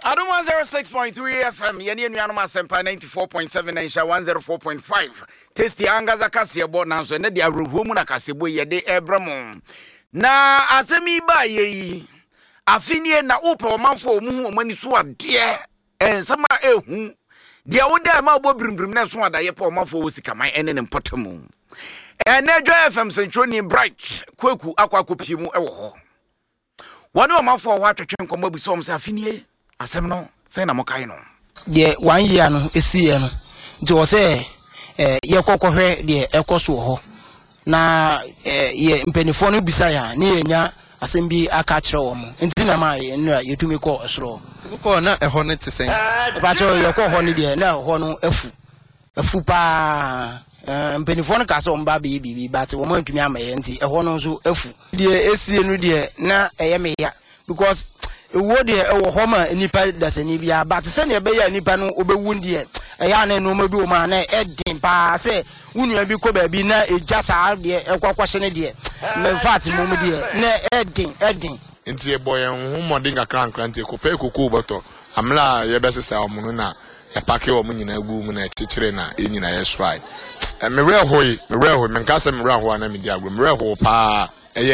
Adom 106.3 FM, yeni nuanum asempa 94.7 and 104.5. Tasty angaza kasebo na so ne dia awrohu mu na kasebo yede ebramo. Na asemi ba yi afinie na upe omanfo mu omani so ade ensama ehu dia woda ma bo brimbrim na so adaye pa omanfo wo sikaman ene ne mpotamu. Ene Joy FM Centroni Bright kwaku akwakopie mu ewo ho. Wani omanfo ho atwetwe nkomo bi so om sa afinie asem no say na mokai no de 1 year no esie no nti wo say ye kokohwe de ekoso ho na ye mpenifo no bisa ya na yenya asem bi aka kire wo mo nti na ma ye no yetumi ko osoro ko na eho ne tesen ba cho ye ko ho ne de na ho no afu pa mpenifo no ka so mba be bibi but wo mo ntumi amaye nti eho no nso afu de esie no de na eye me ya because wo de ewo homa nipa dasani bia but se ne be ya nipa no obewu ndie eya na no ma bi o ma na edin pa se wunu bi ko ba bi na eja sa de ekwakwahye ne de me fat mum de na edin nti e boy hu modin ka krankran nti ko pe kuku boto amla ye be sesa omuno na e pake o munyina gu mu na chichire na enyina ye swai me rehoyi me nka se me reho na me di agro me reho pa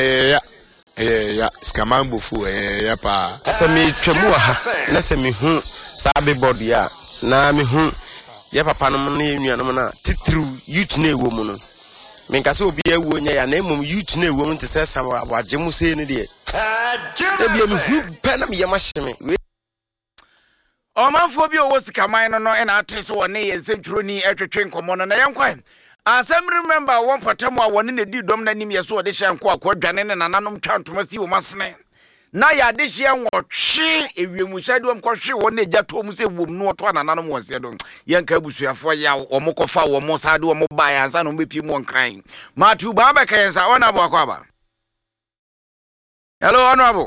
ya skamambo fu ya pa sami twemu ha na sami hu sabe board ya na me hu ya papa no na enuanom na titru youth na ewo mu no me nka se obi awu nya ya na emom youth na ewo mu nte se sam waje mu se ne de e bia me hu pe na me yema hyeme omanfo bi owo sikaman no ena atese woni ye Centroni etwetwe nkomo no na yenkwan asem remember one patamu a woni ne di dom na nim ye so ode hye nko akwadwane ne nananom twantoma si wo masene na ya de hye nwotwe ewiemu hyadom kwohwe won na gyato mu se wom no oto nananom wonse do yenka abusuafo ya omokofa wo mo sade wo mo ba ya ansa no bepie mu nkran matu ba ba kayensa wona bo akwaba. Hello honorable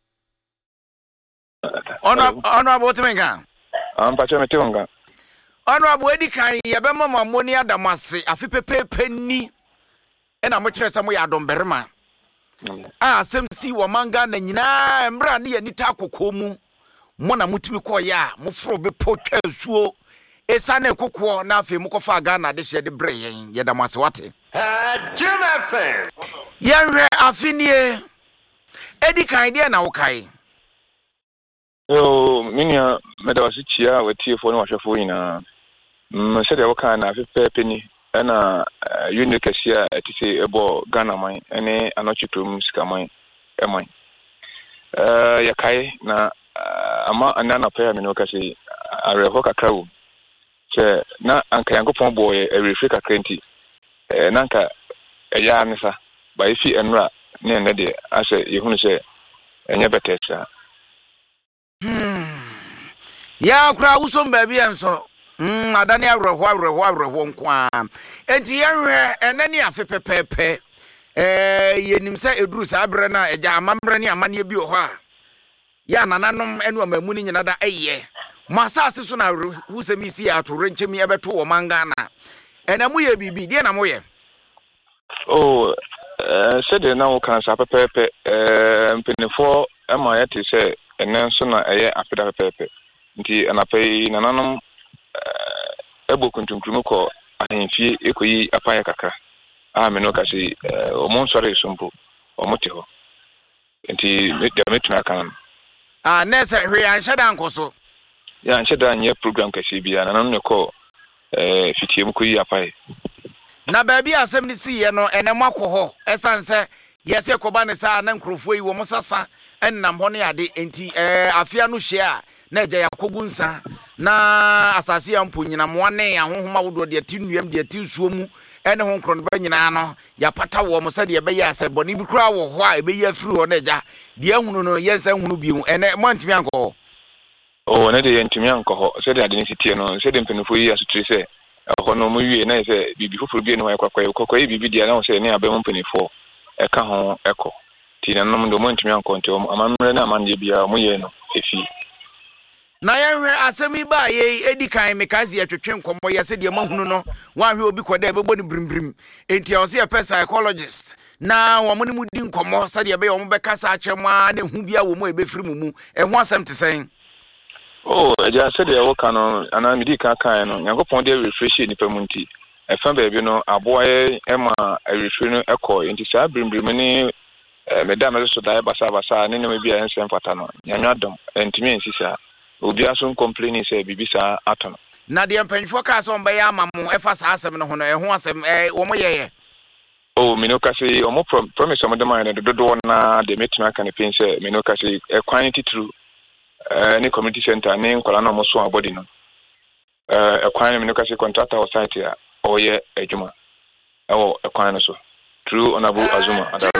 honorable Timenga pacho metonga honorable edikan yebema mamoni adamase afepepepe ni ena mo kire se mo ya domberema asem si wo manga na nyina emra ne yanita akokko mu mo na mutumi ko ya mo fro be potwa suo esane kokko na afi mo kofa ga na de hye de breyen yedamase wate Jim FM yenwe afinie edikan de na wokai yo minia medawasi chia wetiefo no wahwefo ina sede woka na afepepe ni na unikesia etise ebo Ghana man ene anochitom sikaman eman yakai na ama anana pa me no kasi areho kakrawo se na anka yankopon boy erefi kakrenti nanka eya anisa ba ifi enra ne ne de ase yehunu se enye betesa ya kura usom baby enso adani awreho nkwa enti yenhwe enani afepepepe yenim se eduru sa abre na eja amambre ne amane bi ho a ya nananom enu amamu ni nyina da eye masase so na husemi si atoro nchemi ebeto wo mangana enamu ye bibi die na moye sede na wo kan sa pepepe mpenefo ema yete se enenso na eye afeda pepepe nti anapai nananom ebo kuntunkrumu ko ahemfie ekoyi apaya kakra me no kasi omonsore sompo omote ho nti metuna kan nese hwe anhyeda nkoso ya anhyeda nye program kasi bia nananom ne ko fitiem koyi apaya na baabi asem ni si ye no enem akoho esanse yese koba ne sa na nkrofo yi wo mosasa ennam ho ne ade enti afia no hye a na eja yakogunsa na asase ya mponyina moane ahohoma wodo de tinuam de tinsuo mu ene ho nkron ba nyina no ya pata wo mo sade be ya aseboni bi kura wo ho a be ya firi ho na eja de ahunu no yensa hunu bi mu ene mo ntimi anko ne de yentimi anko ho sade ade ni sitie no sade mpenufo yi asutri se ho no mo wie na se bibi foforo bi no yakwakwai bibi dia na wo se ne abem mpenufo eka ho eko ti na nom do mo ntimi anko nti amamre na amande bia mo ye no efi na yenhwe asemi ba ye edikan mekazi atwetwe nkomo ye se de mahunu no wanhwe obi koda ebebo ni brimbrim enti o se ye psychologist na wo mo ni mudi nkomo sa de be wo mo be kasa akyerema na hu bia wo mo ebefiri mu ho asem te sen Oh, I said the Okano, and I'm Medika Kaino, Yankopon de refresh in Pemunti. A fan baby no, a boy, Emma, a refrain echo into Sabrin Brimini, Madame so die Basa, and maybe I am Patano, Yanadam, and to me, Sisa, will be soon complaining, say, Bibisa Atom. Nadia Pen focus on Bayama, Efas Hasam, and who was a woman. Oh, Minokasi, or more promise some of the mind, and the door na the Metna can paint, Minokasi, a quantity through any community center, name Colano Mosso Bodino. A quantity Minokasi contractor or site here, or ye, a Juma. Oh, a quantity so. True, honorable Azuma.